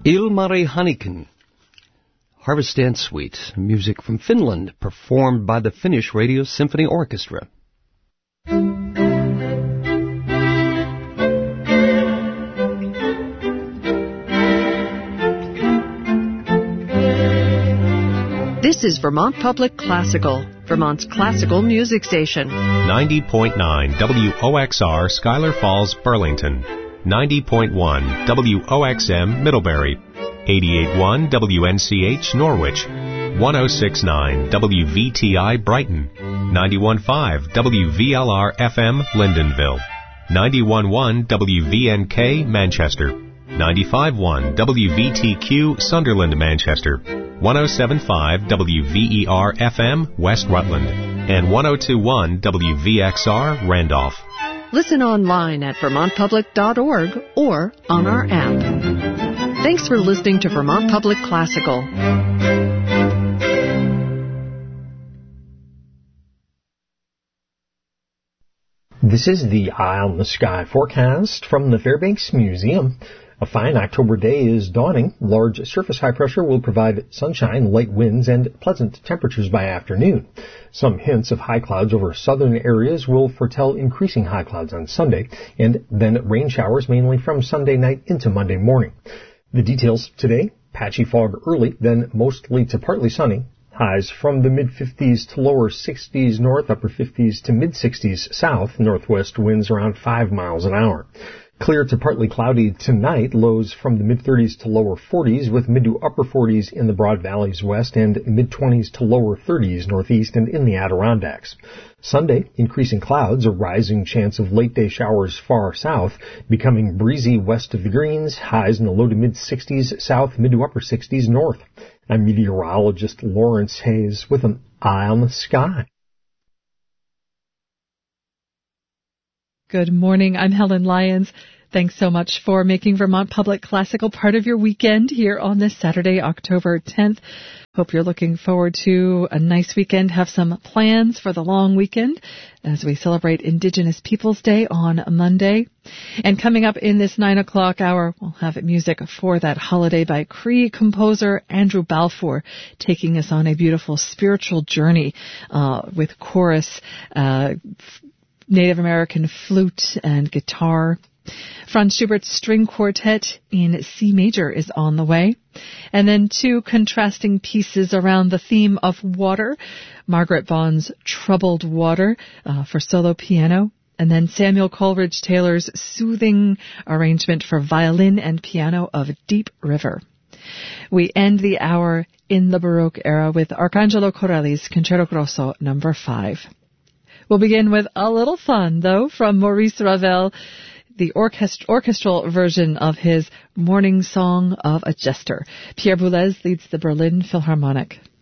Ilmari Hannikin, Harvest Dance Suite, music from Finland, performed by the Finnish Radio Symphony Orchestra. This is Vermont Public Classical, Vermont's classical music station. 90.9 WOXR, Schuyler Falls, Burlington. 90.1 WOXM, Middlebury. 88.1 WNCH, Norwich. 106.9 WVTI, Brighton. 91.5 WVLR FM, Lyndonville. 91.1 WVNK, Manchester. 95.1 WVTQ, Sunderland, Manchester. 107.5 WVER FM, West Rutland. And 102.1 WVXR, Randolph. Listen online at vermontpublic.org or on our app. Thanks for listening to Vermont Public Classical. This is the Eye on the Sky forecast from the Fairbanks Museum. A fine October day is dawning. Large surface high pressure will provide sunshine, light winds, and pleasant temperatures by afternoon. Some hints of high clouds over southern areas will foretell increasing high clouds on Sunday, and then rain showers mainly from Sunday night into Monday morning. The details today: patchy fog early, then mostly to partly sunny. Highs from the mid-50s to lower 60s north, upper 50s to mid-60s south, northwest winds around 5 miles an hour. Clear to partly cloudy tonight, lows from the mid-30s to lower 40s, with mid to upper 40s in the Broad Valleys west and mid-20s to lower 30s northeast and in the Adirondacks. Sunday, increasing clouds, a rising chance of late-day showers far south, becoming breezy west of the Greens, highs in the low to mid-60s south, mid to upper 60s north. I'm meteorologist Lawrence Hayes with an Eye on the Sky. Good morning. I'm Helen Lyons. Thanks so much for making Vermont Public Classical part of your weekend here on this Saturday, October 10th. Hope you're looking forward to a nice weekend. Have some plans for the long weekend as we celebrate Indigenous Peoples Day on Monday. And coming up in this 9 o'clock hour, we'll have music for that holiday by Cree composer Andrew Balfour, taking us on a beautiful spiritual journey with chorus, Native American flute and guitar. Franz Schubert's string quartet in C major is on the way. And then 2 contrasting pieces around the theme of water. Margaret Vaughan's Troubled Water for solo piano. And then Samuel Coleridge Taylor's soothing arrangement for violin and piano of Deep River. We end the hour in the Baroque era with Arcangelo Corelli's Concerto Grosso No. 5. We'll begin with a little fun, though, from Maurice Ravel, the orchestral version of his Morning Song of a Jester. Pierre Boulez leads the Berlin Philharmonic.